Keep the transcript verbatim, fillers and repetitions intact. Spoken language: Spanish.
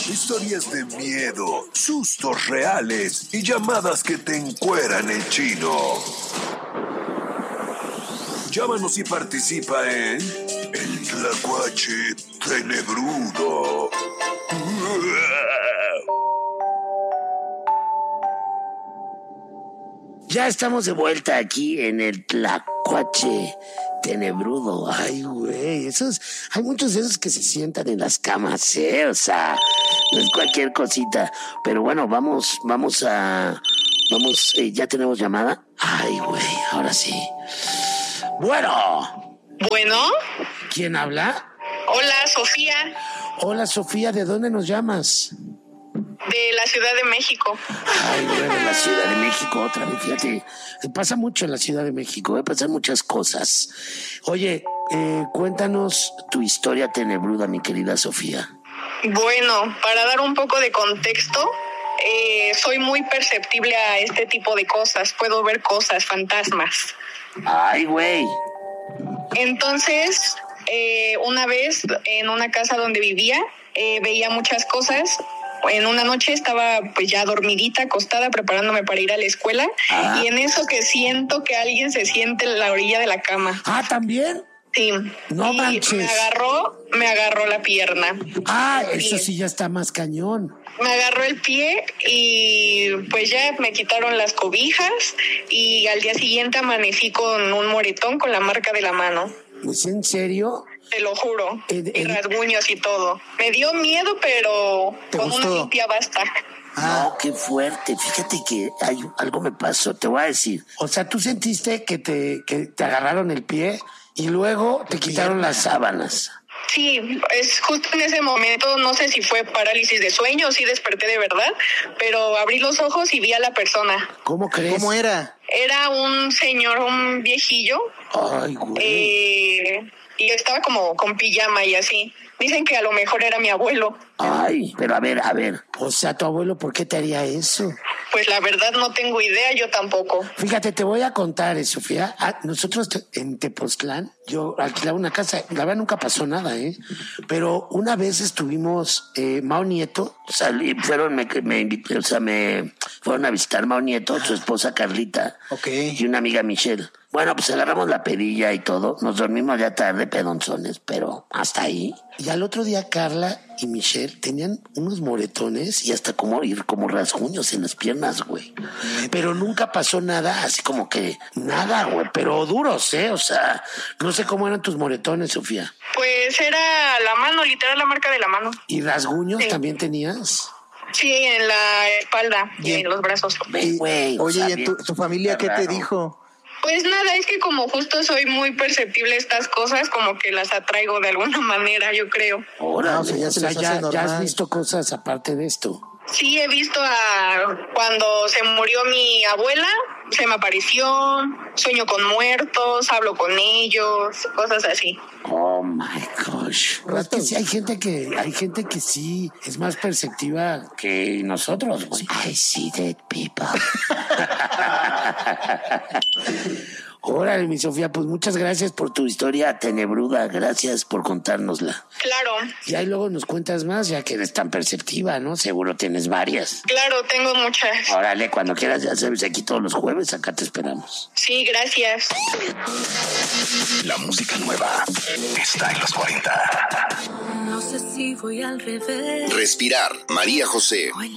Historias de miedo, sustos reales y llamadas que te encueran el chino. Llámanos y participa en El Tlacuache Tenebrudo. Ya estamos de vuelta aquí en el Tlacuache Tenebrudo. Ay, güey, esos, hay muchos de esos que se sientan en las camas, ¿eh? O sea, no es cualquier cosita. Pero bueno, vamos, vamos a, vamos, eh, ya tenemos llamada. Ay, güey, ahora sí. Bueno. Bueno. ¿Quién habla? Hola, Sofía. Hola, Sofía, ¿de dónde nos llamas? De la Ciudad de México. Ay, bueno, de la Ciudad de México otra vez, fíjate. Pasa mucho en la Ciudad de México, ¿eh? Pasan muchas cosas. Oye, eh, cuéntanos tu historia tenebruda, mi querida Sofía. Bueno, para dar un poco de contexto, eh, soy muy perceptible a este tipo de cosas. Puedo ver cosas, fantasmas. Ay, güey. Entonces, eh, una vez en una casa donde vivía, eh, veía muchas cosas. En una noche estaba pues ya dormidita, acostada, preparándome para ir a la escuela. Ah. Y en eso que siento que alguien se siente en la orilla de la cama. Ah, ¿también? Sí. No y manches. Me agarró, me agarró la pierna. Ah, eso sí ya está más cañón. Me agarró el pie y pues ya me quitaron las cobijas y al día siguiente amanecí con un moretón con la marca de la mano. ¿Es en serio? Te lo juro, el, y el... rasguños y todo. Me dio miedo, pero con gustó? una limpia basta. Ah, no, qué fuerte. Fíjate que hay, algo me pasó, te voy a decir. O sea, tú sentiste que te, que te agarraron el pie y luego te quitaron las sábanas. Sí, es justo en ese momento, no sé si fue parálisis de sueño o si desperté de verdad, pero abrí los ojos y vi a la persona. ¿Cómo crees? ¿Cómo era? Era un señor, un viejillo. Ay, güey. Eh, y estaba como con pijama y así. Dicen que a lo mejor era mi abuelo. Ay, pero a ver, a ver. O sea, tu abuelo, ¿por qué te haría eso? Pues la verdad no tengo idea, yo tampoco. Fíjate, te voy a contar, eh, Sofía. Ah, nosotros en Tepoztlán, yo alquilaba una casa. La verdad nunca pasó nada, ¿eh? Pero una vez estuvimos, eh, Mao Nieto, salí, fueron, me, me invité, o sea, me fueron a visitar Mao Nieto, su esposa Carlita. Ok. Y una amiga Michelle. Bueno, pues agarramos la pedilla y todo. Nos dormimos ya tarde, pedonzones, pero hasta ahí. Y al otro día Carla y Michelle tenían unos moretones y hasta como ir como rasguños en las piernas, güey. Pero nunca pasó nada, así como que nada, güey, pero duros, ¿eh? O sea, no sé cómo eran tus moretones, Sofía. Pues era la mano, literal la marca de la mano. ¿Y rasguños sí. también tenías? Sí, en la espalda y en los brazos. Ven, güey. Oye, ¿y en tu, tu familia qué te dijo? Pues nada, es que como justo soy muy perceptible a estas cosas, como que las atraigo de alguna manera, yo creo. Ahora, no, o sea, ya, se o sea, ya, ya has visto cosas aparte de esto. Sí, he visto a cuando se murió mi abuela, se me apareció, sueño con muertos, hablo con ellos, cosas así. Oh my gosh. Pero es que sí hay gente que, hay gente que sí es más perceptiva que nosotros, güey. I see dead people. Órale, mi Sofía, pues muchas gracias por tu historia tenebruda, gracias por contárnosla. Claro. Y ahí luego nos cuentas más, ya que eres tan perceptiva, ¿no? Seguro tienes varias. Claro, tengo muchas. Órale, cuando quieras, ya sabes, aquí todos los jueves, acá te esperamos. Sí, gracias. La música nueva está en los cuarenta. No sé si voy al revés. Respirar, María José.